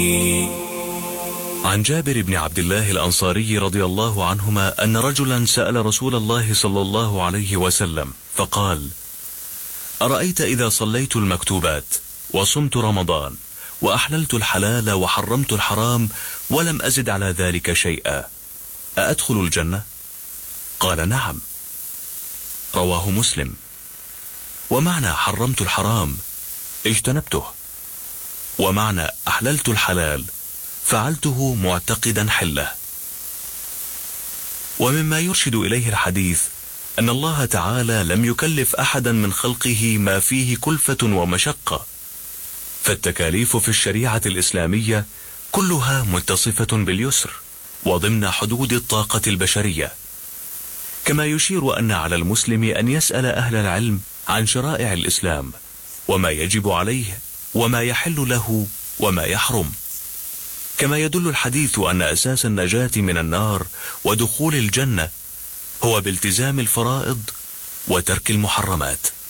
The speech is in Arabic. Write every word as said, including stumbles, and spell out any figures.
عن جابر بن عبد الله الأنصاري رضي الله عنهما أن رجلا سأل رسول الله صلى الله عليه وسلم فقال: أرأيت إذا صليت المكتوبات وصمت رمضان وأحللت الحلال وحرمت الحرام ولم أزد على ذلك شيئا أأدخل الجنة؟ قال: نعم. رواه مسلم. ومعنى حرمت الحرام اجتنبته، ومعنى أحللت الحلال فعلته معتقدا حله. ومما يرشد إليه الحديث أن الله تعالى لم يكلف أحدا من خلقه ما فيه كلفة ومشقة، فالتكاليف في الشريعة الإسلامية كلها متصفة باليسر وضمن حدود الطاقة البشرية. كما يشير أن على المسلم أن يسأل أهل العلم عن شرائع الإسلام وما يجب عليه وما يحل له وما يحرم. كما يدل الحديث أن أساس النجاة من النار ودخول الجنة هو بالتزام الفرائض وترك المحرمات.